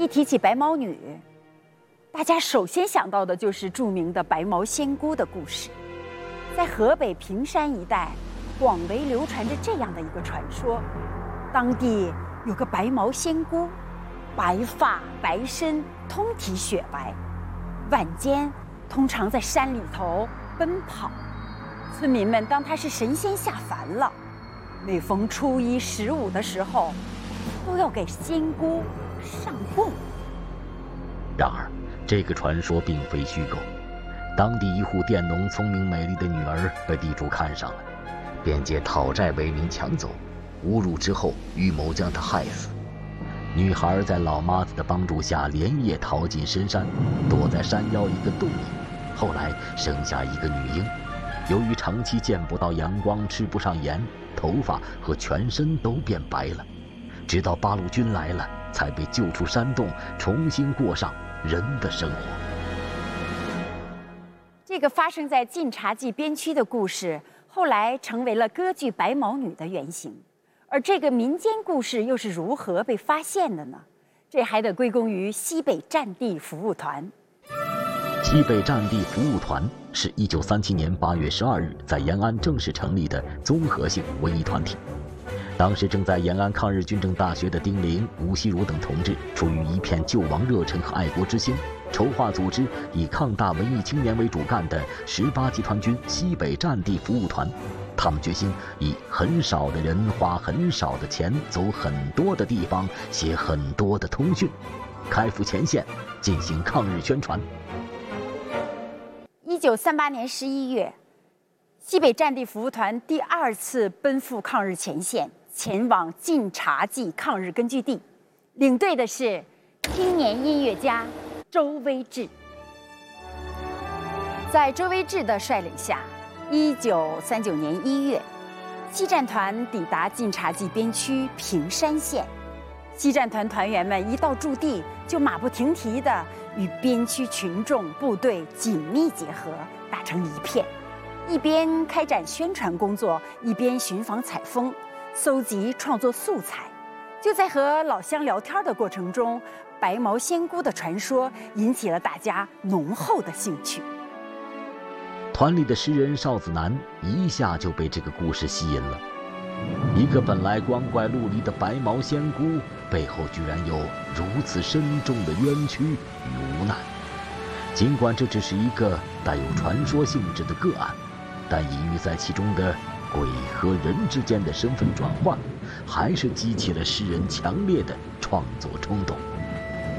一提起白毛女，大家首先想到的就是著名的白毛仙姑的故事。在河北平山一带，广为流传着这样的一个传说：当地有个白毛仙姑，白发白身，通体雪白，晚间通常在山里头奔跑。村民们当她是神仙下凡了，每逢初一、15的时候，都要给仙姑上供。 然而，这个传说并非虚构。当地一户佃农聪明美丽的女儿被地主看上了，便借讨债为名抢走，侮辱之后预谋将她害死。女孩在老妈子的帮助下连夜逃进深山，躲在山腰一个洞里。后来生下一个女婴，由于长期见不到阳光，吃不上盐，头发和全身都变白了。直到八路军来了，才被救出山洞，重新过上人的生活。 这个发生在晋察冀边区的故事，后来成为了歌剧《白毛女》的原型。而这个民间故事又是如何被发现的呢？这还得归功于西北战地服务团。 西北战地服务团是1937年8月12日在延安正式成立的综合性文艺团体。当时正在延安抗日军政大学的丁玲、吴锡如等同志，出于一片救亡热忱和爱国之心，筹划组织以抗大文艺青年为主干的18集团军西北战地服务团。他们决心以很少的人花很少的钱，走很多的地方，写很多的通讯，开赴前线进行抗日宣传。 1938年11月，西北战地服务团第2次奔赴抗日前线，前往晋察冀抗日根据地，领队的是青年音乐家周威志。在周威志的率领下，1939年1月，西战团抵达晋察冀边区平山县。西战团团员们一到驻地，就马不停蹄地与边区群众部队紧密结合，打成一片，一边开展宣传工作，一边寻访采风，搜集创作素材。就在和老乡聊天的过程中，白毛仙姑的传说引起了大家浓厚的兴趣。 团里的诗人邵子南一下就被这个故事吸引了。一个本来光怪陆离的白毛仙姑，背后居然有如此深重的冤屈与无奈。尽管这只是一个带有传说性质的个案，但隐喻在其中的鬼和人之间的身份转换，还是激起了诗人强烈的创作冲动。